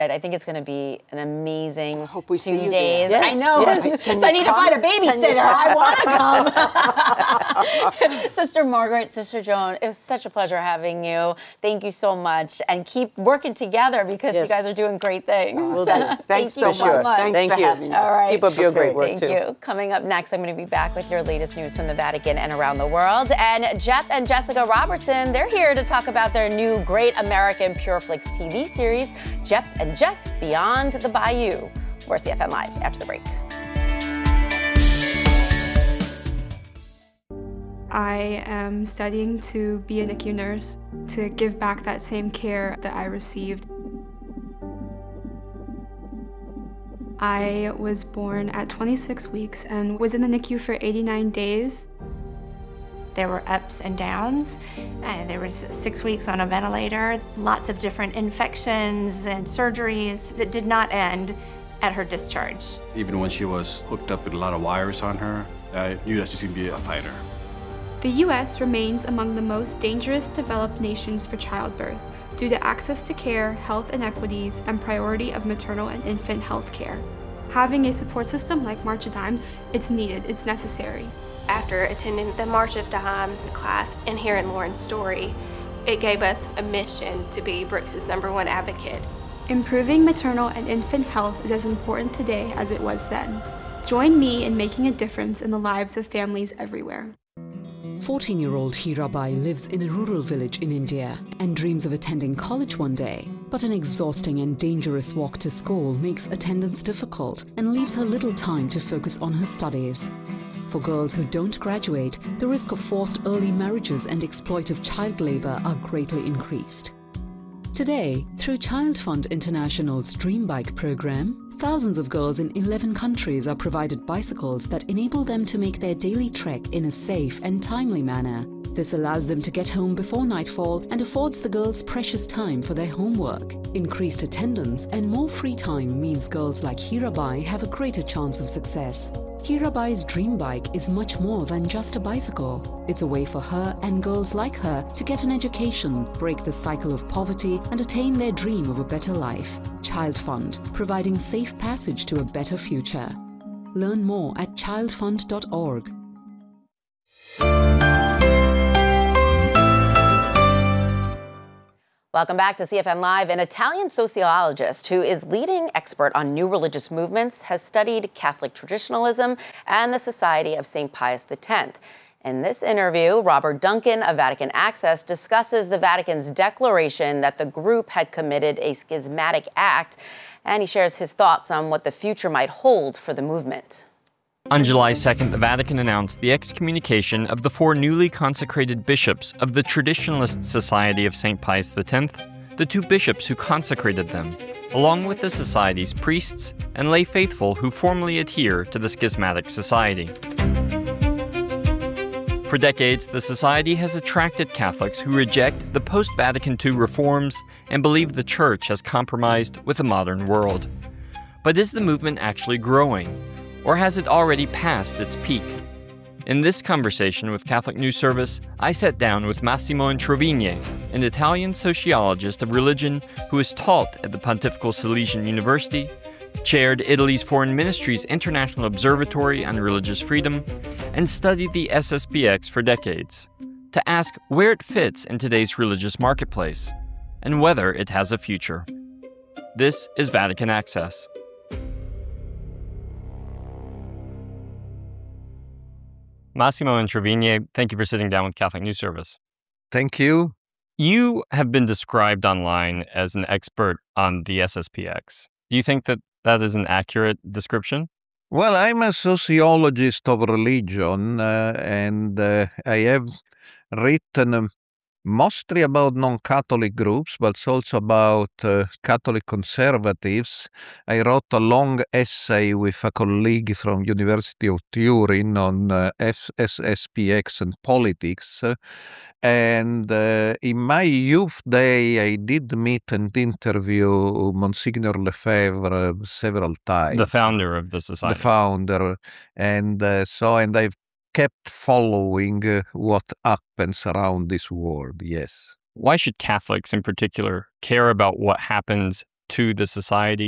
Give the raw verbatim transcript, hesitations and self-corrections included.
I think it's going to be an amazing I hope we two see you days. there. I Yes, know. yes. Can So I you need come? to find a babysitter. I want to come. Sister Margaret, Sister Joan, it was such a pleasure having you. Thank you so much. And keep working together because Yes. you guys are doing great things. We'll do. Thank Thanks you so much. much. Thanks Thank for you. having us. All right. Keep up your great Okay. work, Thank too. you. Coming up next, I'm going to be back with your latest news from the Vatican and around the world. And Jeff and Jessica Robertson, they're here to talk about their new Great American PureFlix T V series, Jeff and Jess Beyond the Bayou. More C F N Live after the break. I am studying to be a N I C U nurse, to give back that same care that I received. I was born at twenty-six weeks and was in the N I C U for eighty-nine days. There were ups and downs. Uh, there was six weeks on a ventilator, lots of different infections and surgeries that did not end at her discharge. Even when she was hooked up with a lot of wires on her, I knew that she was going to be a fighter. The U S remains among the most dangerous developed nations for childbirth due to access to care, health inequities, and priority of maternal and infant health care. Having a support system like March of Dimes, it's needed, it's necessary. After attending the March of Dimes class and hearing Lauren's story, it gave us a mission to be Brooks's number one advocate. Improving maternal and infant health is as important today as it was then. Join me in making a difference in the lives of families everywhere. fourteen-year-old Hirabai lives in a rural village in India and dreams of attending college one day. But an exhausting and dangerous walk to school makes attendance difficult and leaves her little time to focus on her studies. For girls who don't graduate, the risk of forced early marriages and exploitive child labor are greatly increased. Today, through Child Fund International's Dream Bike program, thousands of girls in eleven countries are provided bicycles that enable them to make their daily trek in a safe and timely manner. This allows them to get home before nightfall and affords the girls precious time for their homework. Increased attendance and more free time means girls like Hirabai have a greater chance of success. Hirabai's Dream Bike is much more than just a bicycle. It's a way for her and girls like her to get an education, break the cycle of poverty, and attain their dream of a better life. Child Fund, providing safe passage to a better future. Learn more at child fund dot org. Welcome back to C F N Live. An Italian sociologist who is leading expert on new religious movements has studied Catholic traditionalism and the Society of Saint Pius X. In this interview, Robert Duncan of Vatican Access discusses the Vatican's declaration that the group had committed a schismatic act, and he shares his thoughts on what the future might hold for the movement. On July second, the Vatican announced the excommunication of the four newly consecrated bishops of the Traditionalist Society of Saint Pius X, the two bishops who consecrated them, along with the Society's priests and lay faithful who formally adhere to the schismatic society. For decades, the Society has attracted Catholics who reject the post-Vatican two reforms and believe the Church has compromised with the modern world. But is the movement actually growing? Or has it already passed its peak? In this conversation with Catholic News Service, I sat down with Massimo Introvigne, an Italian sociologist of religion who has taught at the Pontifical Salesian University, chaired Italy's Foreign Ministry's International Observatory on Religious Freedom, and studied the S S P X for decades, to ask where it fits in today's religious marketplace, and whether it has a future. This is Vatican Access. Massimo Introvigne, thank you for sitting down with Catholic News Service. Thank you. You have been described online as an expert on the S S P X. Do you think that that is an accurate description? Well, I'm a sociologist of religion, uh, and uh, I have written um, mostly about non-Catholic groups, but also about uh, Catholic conservatives. I wrote a long essay with a colleague from University of Turin on uh, S S P X and politics. And uh, in my youth day, I did meet and interview Monsignor Lefebvre several times. The founder of the society. The founder. And uh, so, and I've kept following uh, what happens around this world, yes. Why should Catholics in particular care about what happens to the society.